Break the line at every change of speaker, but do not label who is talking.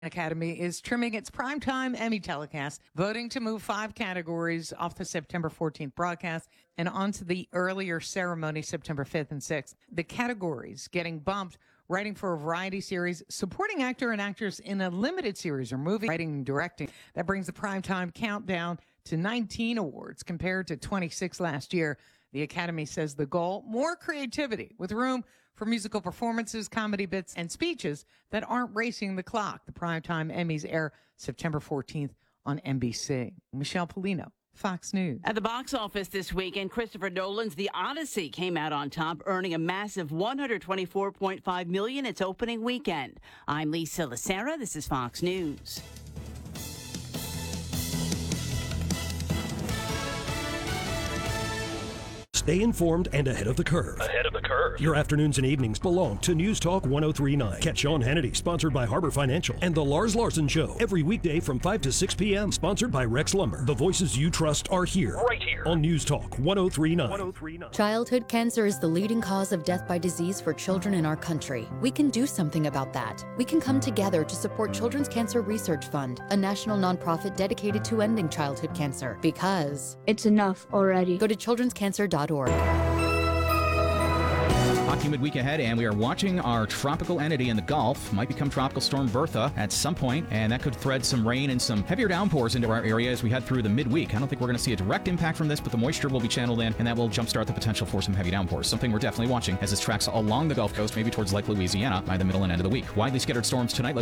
Academy is trimming its primetime Emmy telecast, voting to move 5 categories off the September 14th broadcast and onto the earlier ceremony, September 5th and 6th. The categories getting bumped: writing for a variety series, supporting actor and actress in a limited series or movie, writing and directing. That brings the primetime countdown to 19 awards compared to 26 last year. The Academy says the goal: more creativity with room for musical performances, comedy bits, and speeches that aren't racing the clock. The primetime Emmys air September 14th on NBC. Michelle Polino, Fox News.
At the box office this weekend, Christopher Nolan's The Odyssey came out on top, earning a massive $124.5 million its opening weekend. I'm Lisa Lacera. This is Fox News.
Stay informed and ahead of the curve. Your afternoons and evenings belong to News Talk 1039. Catch Sean Hannity, sponsored by Harbor Financial, and The Lars Larson Show, every weekday from 5 to 6 p.m., sponsored by Rex Lumber. The voices you trust are here, right here, on News Talk 1039.
Childhood cancer is the leading cause of death by disease for children in our country. We can do something about that. We can come together to support Children's Cancer Research Fund, a national nonprofit dedicated to ending childhood cancer. Because
it's enough already.
Go to childrenscancer.org.
Hot humid week ahead, and we are watching our tropical entity in the Gulf. Might become Tropical Storm Bertha at some point, and that could thread some rain and some heavier downpours into our area as we head through the midweek. I don't think we're going to see a direct impact from this, but the moisture will be channeled in, and that will jumpstart the potential for some heavy downpours. Something we're definitely watching as this tracks along the Gulf Coast, maybe towards Lake Louisiana by the middle and end of the week. Widely scattered storms tonight.